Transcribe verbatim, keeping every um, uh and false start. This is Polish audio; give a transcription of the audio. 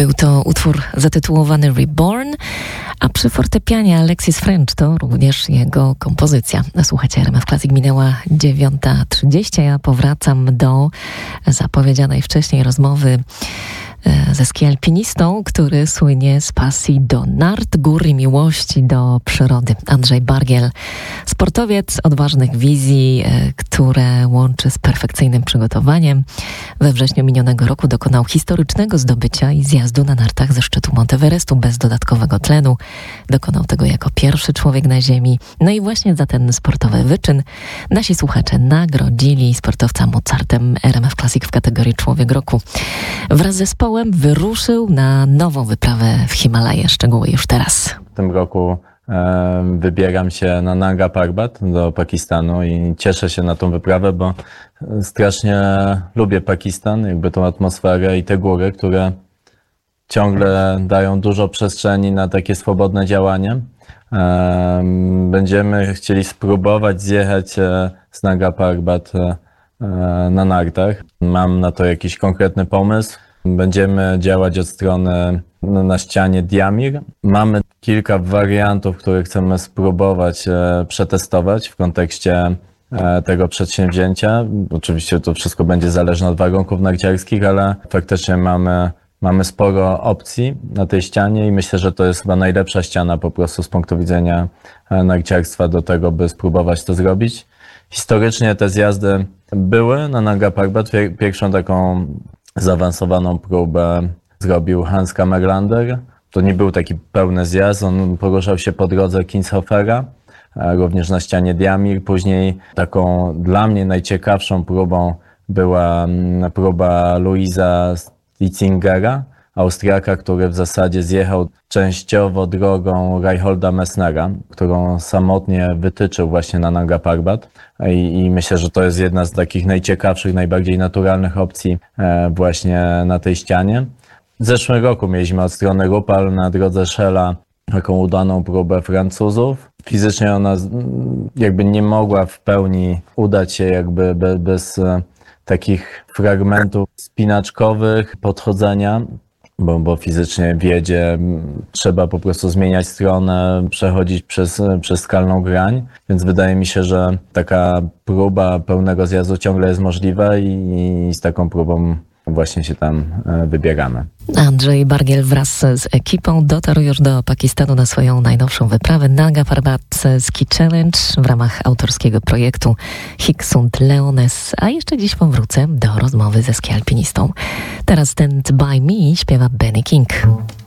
Był to utwór zatytułowany Reborn, a przy fortepianie Alexis French to również jego kompozycja. Słuchajcie, R M F Classic, minęła dziewiąta trzydzieści, ja powracam do zapowiedzianej wcześniej rozmowy ze skialpinistą, który słynie z pasji do nart, gór i miłości do przyrody. Andrzej Bargiel, sportowiec odważnych wizji, które łączy z perfekcyjnym przygotowaniem. We wrześniu minionego roku dokonał historycznego zdobycia i zjazdu na nartach ze szczytu Monteverestu bez dodatkowego tlenu. Dokonał tego jako pierwszy człowiek na ziemi. No i właśnie za ten sportowy wyczyn nasi słuchacze nagrodzili sportowca Mozartem R M F Classic w kategorii Człowiek Roku. Wraz z zespołem wyruszył na nową wyprawę w Himalaje. Szczegóły już teraz. W tym roku e, wybieram się na Nanga Parbat do Pakistanu i cieszę się na tą wyprawę, bo strasznie lubię Pakistan, jakby tą atmosferę i te góry, które ciągle dają dużo przestrzeni na takie swobodne działanie. E, będziemy chcieli spróbować zjechać e, z Nanga Parbat e, na nartach. Mam na to jakiś konkretny pomysł. Będziemy działać od strony na ścianie Diamir. Mamy kilka wariantów, które chcemy spróbować e, przetestować w kontekście e, tego przedsięwzięcia. Oczywiście to wszystko będzie zależne od warunków narciarskich, ale faktycznie mamy, mamy sporo opcji na tej ścianie i myślę, że to jest chyba najlepsza ściana po prostu z punktu widzenia narciarstwa do tego, by spróbować to zrobić. Historycznie te zjazdy były na Nanga Parbat. Pierwszą taką zaawansowaną próbę zrobił Hans Kammerlander. To nie był taki pełny zjazd, on poruszał się po drodze Kinshofera, również na ścianie Diamir. Później taką dla mnie najciekawszą próbą była próba Luisa Stitzingera, Austriaka, który w zasadzie zjechał częściowo drogą Reinholda Messnera, którą samotnie wytyczył właśnie na Nanga Parbat. I, I myślę, że to jest jedna z takich najciekawszych, najbardziej naturalnych opcji właśnie na tej ścianie. W zeszłym roku mieliśmy od strony Rupal na drodze Szela taką udaną próbę Francuzów. Fizycznie ona jakby nie mogła w pełni udać się jakby bez takich fragmentów spinaczkowych podchodzenia, bo, bo fizycznie w jedzie trzeba po prostu zmieniać stronę, przechodzić przez, przez skalną grań, więc wydaje mi się, że taka próba pełnego zjazdu ciągle jest możliwa i, i z taką próbą właśnie się tam wybieramy. Andrzej Bargiel wraz z ekipą dotarł już do Pakistanu na swoją najnowszą wyprawę Nanga Parbat Ski Challenge w ramach autorskiego projektu Hicksund Leones. A jeszcze dziś powrócę do rozmowy ze skialpinistą. Teraz Stand By Me śpiewa Benny King.